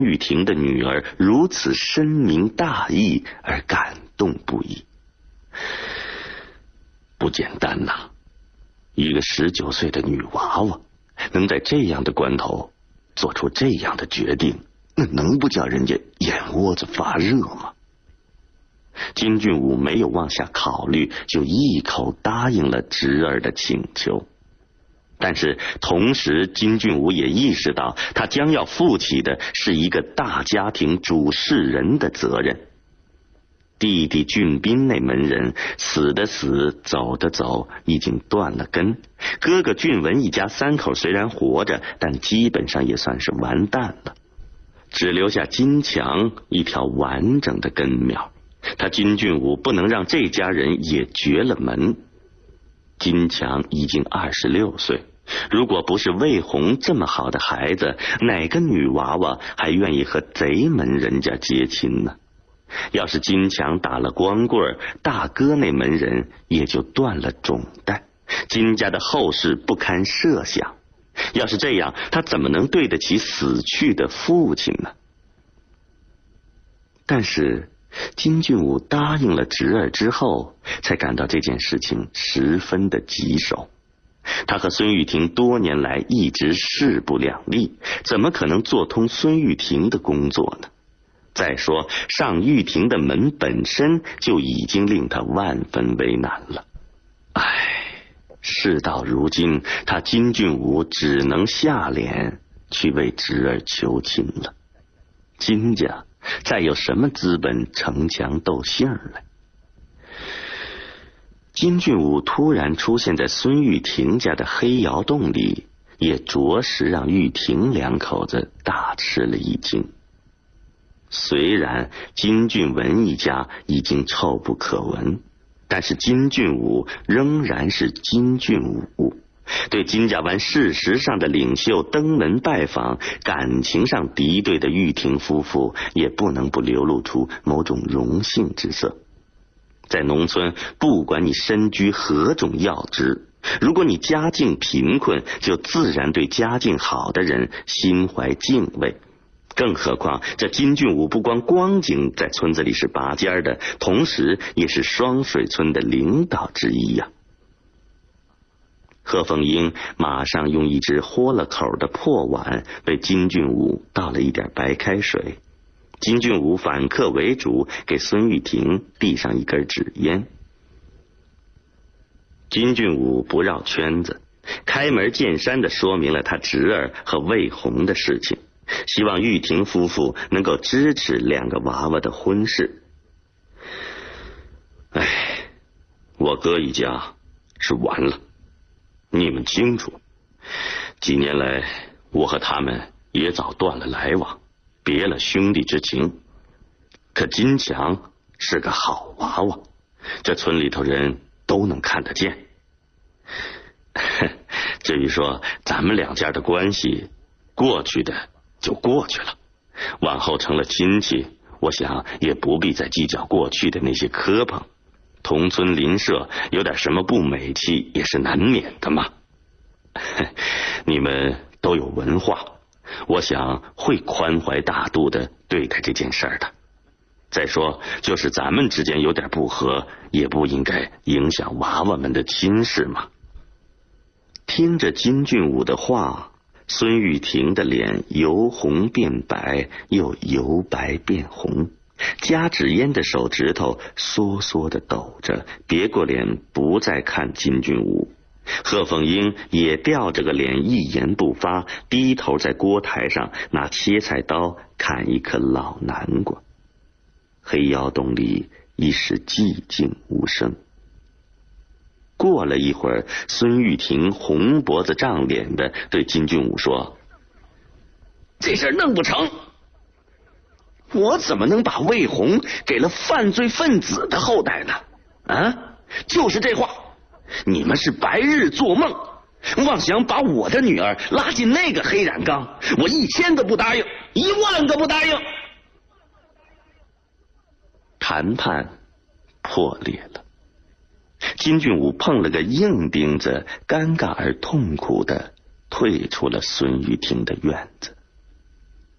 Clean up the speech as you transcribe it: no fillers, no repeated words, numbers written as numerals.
玉婷的女儿如此深明大义而感动不已。不简单呐，一个19岁的女娃娃能在这样的关头做出这样的决定，那能不叫人家眼窝子发热吗？金俊武没有往下考虑，就一口答应了侄儿的请求。但是同时，金俊武也意识到，他将要负起的是一个大家庭主事人的责任。弟弟俊斌那门人死的死，走的走，已经断了根。哥哥俊文一家3口虽然活着，但基本上也算是完蛋了，只留下金强一条完整的根苗。他金俊武不能让这家人也绝了门。金强已经26岁，如果不是魏红这么好的孩子，哪个女娃娃还愿意和贼门人家结亲呢？要是金强打了光棍，大哥那门人也就断了种带，金家的后事不堪设想。要是这样，他怎么能对得起死去的父亲呢？但是金俊武答应了侄儿之后，才感到这件事情十分的棘手。他和孙玉婷多年来一直势不两立，怎么可能做通孙玉婷的工作呢？再说上玉婷的门本身就已经令他万分为难了。事到如今，他金俊武只能下脸去为侄儿求亲了。金家再有什么资本逞强斗杏来？金俊武突然出现在孙玉婷家的黑窑洞里，也着实让玉婷2口子大吃了一惊。虽然金俊文一家已经臭不可闻，但是金俊武仍然是金俊武，对金家湾事实上的领袖登门拜访，感情上敌对的玉婷夫妇也不能不流露出某种荣幸之色。在农村，不管你身居何种要职，如果你家境贫困，就自然对家境好的人心怀敬畏。更何况这金俊武不光光景在村子里是拔尖的，同时也是双水村的领导之一呀。贺凤英马上用一只豁了口的破碗为金俊武倒了一点白开水。金俊武反客为主，给孙玉婷递上一根纸烟。金俊武不绕圈子，开门见山地说明了他侄儿和魏红的事情，希望玉婷夫妇能够支持2个娃娃的婚事。我哥一家是完了，你们清楚。几年来，我和他们也早断了来往，别了兄弟之情。可金强是个好娃娃，这村里头人都能看得见。至于说咱们2家的关系，过去的就过去了，往后成了亲戚，我想也不必再计较过去的那些磕碰。同村邻舍有点什么不美气也是难免的嘛。你们都有文化，我想会宽怀大度的对待这件事儿的。再说就是咱们之间有点不和，也不应该影响娃娃们的亲事嘛。听着金俊武的话，孙玉婷的脸由红变白，又由白变红，夹纸烟的手指头缩缩的抖着，别过脸不再看金俊武。贺凤英也吊着个脸一言不发，低头在锅台上拿切菜刀砍一颗老南瓜。黑窑洞里一时寂静无声。过了一会儿，孙玉婷红脖子胀脸的对金俊武说：这事弄不成，我怎么能把魏红给了犯罪分子的后代呢？就是这话，你们是白日做梦，妄想把我的女儿拉进那个黑染缸，我1000个不答应，10000个不答应。谈判破裂了，金俊武碰了个硬钉子，尴尬而痛苦的退出了孙玉婷的院子。